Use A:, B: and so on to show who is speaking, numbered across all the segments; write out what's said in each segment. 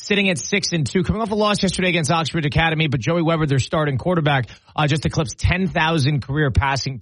A: sitting at 6-2, coming off a loss yesterday against Oxford Academy, but Joey Weber, their starting quarterback, just eclipsed 10,000 career passing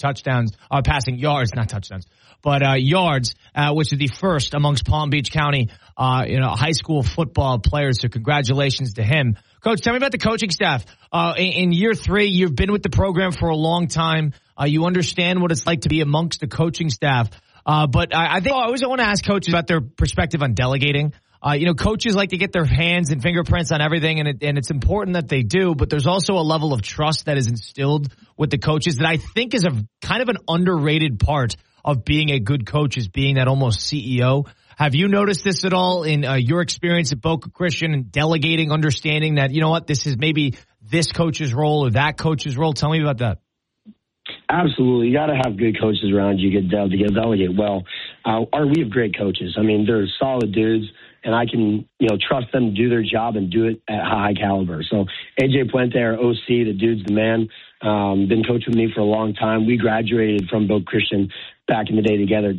A: yards, not touchdowns, but yards, which is the first amongst Palm Beach County, high school football players. So congratulations to him. Coach, tell me about the coaching staff. In year 3, you've been with the program for a long time. You understand what it's like to be amongst the coaching staff. But I think I always want to ask coaches about their perspective on delegating. Coaches like to get their hands and fingerprints on everything, and it's important that they do, but there's also a level of trust that is instilled with the coaches that I think is a kind of an underrated part of being a good coach, is being that almost CEO. Have you noticed this at all in your experience at Boca Christian and delegating, understanding that, you know what, this is maybe this coach's role or that coach's role? Tell me about that.
B: Absolutely. You got to have good coaches around you to delegate well. We have great coaches. I mean, they're solid dudes, and I can, trust them to do their job and do it at high caliber. So AJ Puente, our OC, the dude's the man. Been coaching with me for a long time. We graduated from Boca Christian back in the day together,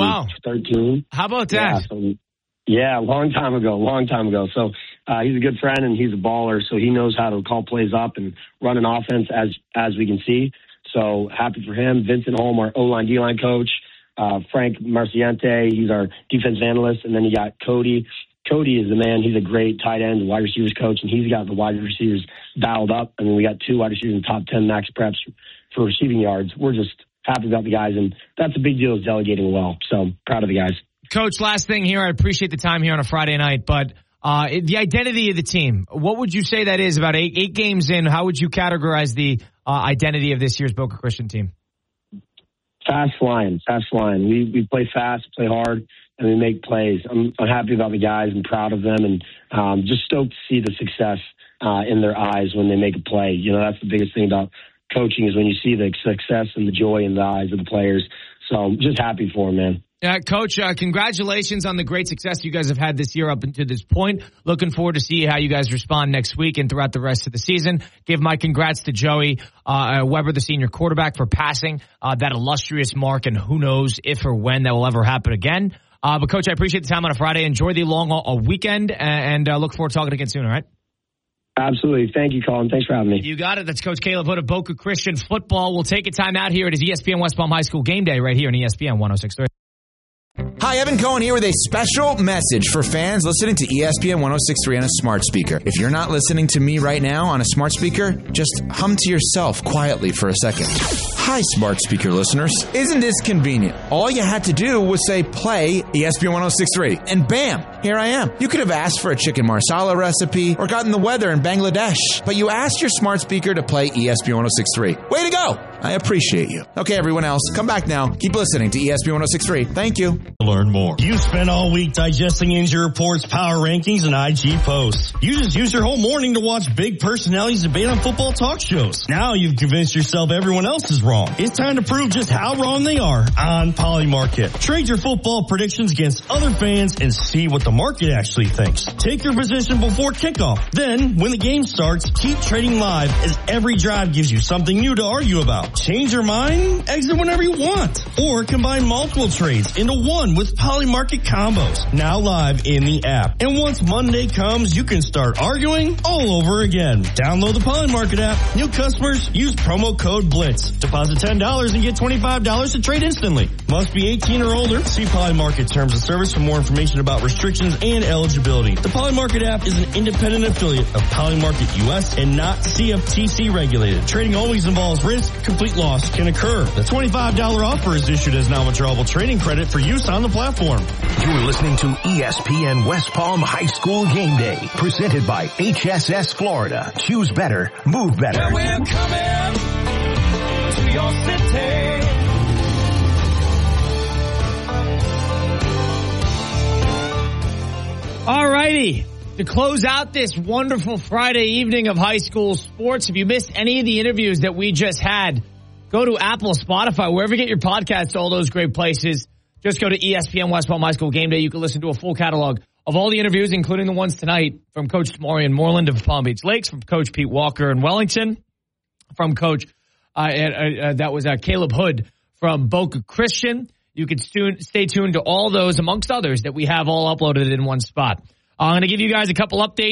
B: 2013.
A: How about that?
B: Yeah, long time ago. So he's a good friend, and he's a baller, so he knows how to call plays up and run an offense as we can see. So happy for him. Vincent Holm, our O-line, D-line coach. Frank Marciente, he's our defense analyst. And then you got Cody. Cody is the man. He's a great tight end, wide receivers coach, and he's got the wide receivers dialed up. I mean, we got 2 wide receivers in the top 10 max preps for receiving yards. We're just happy about the guys, and that's a big deal, is delegating well. So proud of the guys. Coach,
A: last thing here. I appreciate the time here on a Friday night, but the identity of the team, what would you say that is about 8 games in? How would you categorize the identity of this year's Boca Christian team?
B: Fast flying. We play fast, play hard, and we make plays. I'm happy about the guys and proud of them, and just stoked to see the success in their eyes when they make a play. That's the biggest thing about coaching, is when you see the success and the joy in the eyes of the players. So I'm just happy for them, man.
A: Coach, congratulations on the great success you guys have had this year up until this point. Looking forward to see how you guys respond next week and throughout the rest of the season. Give my congrats to Joey Weber, the senior quarterback, for passing that illustrious mark, and who knows if or when that will ever happen again. But, Coach, I appreciate the time on a Friday. Enjoy the long weekend, and look forward to talking again soon, all right?
B: Absolutely. Thank you, Colin. Thanks for having me.
A: You got it. That's Coach Caleb Hood of Boca Christian Football. We'll take a time out here. It is ESPN West Palm High School Game Day right here on ESPN 106.3.
C: Hi, Evan Cohen here with a special message for fans listening to ESPN 106.3 on a smart speaker. If you're not listening to me right now on a smart speaker, just hum to yourself quietly for a second. Hi, smart speaker listeners. Isn't this convenient? All you had to do was say, play ESPN 106.3, and bam, here I am. You could have asked for a chicken marsala recipe or gotten the weather in Bangladesh, but you asked your smart speaker to play ESPN 106.3. Way to go! I appreciate you. Okay, everyone else, come back now. Keep listening to ESPN 106.3. Thank you.
D: Learn more. You spent all week digesting injury reports, power rankings, and IG posts. You just used your whole morning to watch big personalities debate on football talk shows. Now you've convinced yourself everyone else is wrong. It's time to prove just how wrong they are on Polymarket. Trade your football predictions against other fans and see what the market actually thinks. Take your position before kickoff. Then, when the game starts, keep trading live as every drive gives you something new to argue about. Change your mind? Exit whenever you want. Or combine multiple trades into one with Polymarket combos. Now live in the app. And once Monday comes, you can start arguing all over again. Download the Polymarket app. New customers, use promo code BLITZ. Deposit $10 and get $25 to trade instantly. Must be 18 or older. See Polymarket terms of service for more information about restrictions and eligibility. The Polymarket app is an independent affiliate of Polymarket US and not CFTC regulated. Trading always involves risk. Complete loss can occur. The $25 offer is issued as non-withdrawable trading credit for use on the platform.
E: You're listening to ESPN West Palm High School Game Day, presented by HSS Florida. Choose better, move better.
F: Well, we're coming to your city.
A: All righty. To close out this wonderful Friday evening of high school sports, if you missed any of the interviews that we just had, go to Apple, Spotify, wherever you get your podcasts, all those great places. Just go to ESPN West Palm High School Game Day. You can listen to a full catalog of all the interviews, including the ones tonight from Coach Tamarian Moreland of Palm Beach Lakes, from Coach Pete Walker in Wellington, from Coach Caleb Hood from Boca Christian. You can stay tuned to all those, amongst others, that we have all uploaded in one spot. I'm going to give you guys a couple updates.